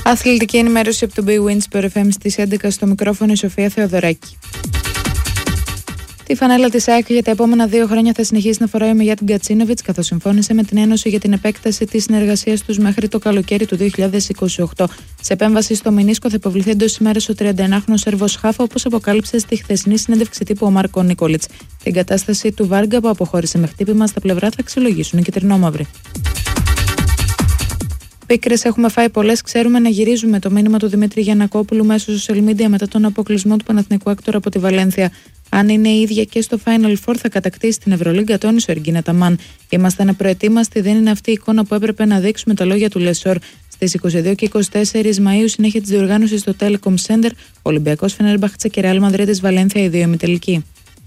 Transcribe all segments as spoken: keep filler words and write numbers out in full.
Αθλητική ενημέρωση από τον Big Win Sport εφ εμ στις έντεκα, στο μικρόφωνο η Σοφία Θεοδωράκη. Τη φανέλα της ΑΕΚ για τα επόμενα δύο χρόνια θα συνεχίσει να φοράει ο Μιγιάτ Γκατσίνοβιτς, καθώς συμφώνησε με την Ένωση για την επέκταση της συνεργασίας τους μέχρι το καλοκαίρι του δύο χιλιάδες είκοσι οκτώ. Σε επέμβαση στο μηνίσκο θα υποβληθεί εντός ημέρας ο τριανταενάχρονος Σέρβος Χάφα, όπως αποκάλυψε στη χθεσινή συνέντευξη τύπου ο Μάρκο Νίκολιτς. Την κατάσταση του Βάργκα, που αποχώρησε με χτύπημα στα πλευρά, θα αξιολογήσουν οι κυτρινόμαυροι. Πίκρες έχουμε φάει πολλές, ξέρουμε να γυρίζουμε. Το μήνυμα του Δημήτρη Γιαννακόπουλου μέσω social media μετά τον αποκλεισμό του Παναθηναϊκού Άκτορα από τη Βαλένθια. Αν είναι η ίδια και στο Final Four, θα κατακτήσει την Ευρωλίγκα, τόνισε ο Εργκίνα Ταμάν. Ήμασταν απροετοίμαστοι, δεν είναι αυτή η εικόνα που έπρεπε να δείξουμε, τα λόγια του Λεσόρ. Στις είκοσι δύο και είκοσι τέσσερις Μαΐου, συνέχεια της διοργάνωσης στο Telecom Center, Ολυμπιακός, Φενέρμπαχτσε και Ρεάλ Μαδρίτης Βαλένθια, η δύο ημιτελική.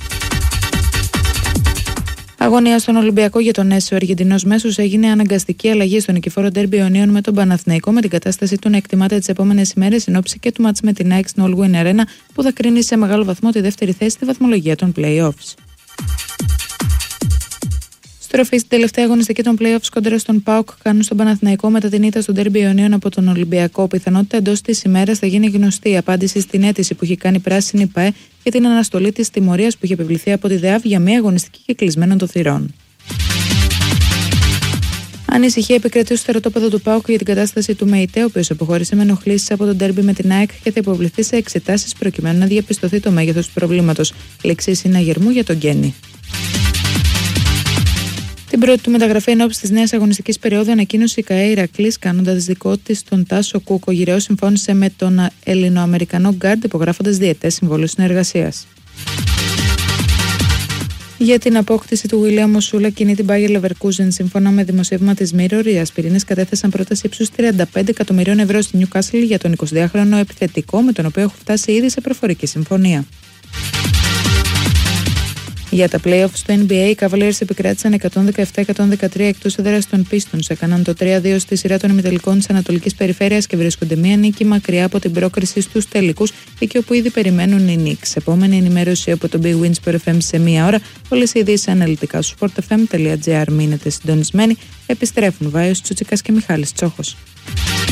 Αγωνία στον Ολυμπιακό για τον έσο. Ο Αργεντινός μέσος έγινε αναγκαστική αλλαγή στο νικηφόρο ντέρμπι Ιωνίων με τον Παναθηναϊκό, με την κατάσταση του να εκτιμάται τις επόμενες ημέρες εν ώψη και του μάτς με την ΑΕΚ στην All Win Arena, που θα κρίνει σε μεγάλο βαθμό τη δεύτερη θέση στη βαθμολογία των play-offs. Στροφή στην τελευταία αγωνιστική των play-offs κόντρα στον ΠΑΟΚ κάνουν στον Παναθηναϊκό μετά την ήττα στον ντέρμπι Ιωνίων από τον Ολυμπιακό. Πιθανότητα εντός της ημέρας θα γίνει γνωστή η απάντηση στην αίτηση που έχει κάνει η Πράσινη ΠΑΕ για την αναστολή της τιμωρίας που είχε επιβληθεί από τη ΔΕΑΒ για μία αγωνιστική και κλεισμένων των θυρών. Ανησυχία επικρατεί στο στρατόπεδο του ΠΑΟΚ για την κατάσταση του ΜΕΙΤΕ, ο οποίος αποχώρησε με ενοχλήσεις από τον ντέρμπι με την ΑΕΚ και θα υποβληθεί σε εξετάσεις προκειμένου να διαπιστωθεί το μέγεθος του προβλήματος. Λήξη συναγερμού για τον Γκένι. Την πρώτη του μεταγραφή εν ώψη της νέας αγωνιστικής περίοδου ανακοίνωσε η ΚΑΕ Ηρακλής, κάνοντας δικό της τον Τάσο Κούκο. Γυραιός συμφώνησε με τον Ελληνοαμερικανό γκάρντ, υπογράφοντας διετές συμβόλαιο συνεργασίας. Για την απόκτηση του William Osula κινεί την Bayer Leverkusen. Σύμφωνα με δημοσίευμα της Mirror, οι Ασπιρίνες κατέθεσαν πρόταση ύψους τριάντα πέντε εκατομμυρίων ευρώ στη Newcastle για τον εικοσιδυάχρονο επιθετικό, με τον οποίο έχουν φτάσει ήδη σε προφορική συμφωνία. Για τα play-offs στο N B A, οι Cavaliers επικράτησαν εκατόν δεκαεπτά εκατόν δεκατρία εκτός έδρας των Pistons. Έκαναν το τρία δύο στη σειρά των ημιτελικών της Ανατολικής Περιφέρειας και βρίσκονται μία νίκη μακριά από την πρόκριση στους τελικούς, εκεί όπου ήδη περιμένουν οι Knicks. Επόμενη ενημέρωση από το Big Win Sport εφ εμ σε μία ώρα. Όλες οι ειδήσεις αναλυτικά στο sport f m dot gr. Μείνετε συντονισμένοι. Επιστρέφουν Βάιος Τσούτσικας και Μιχάλης Τσόχος.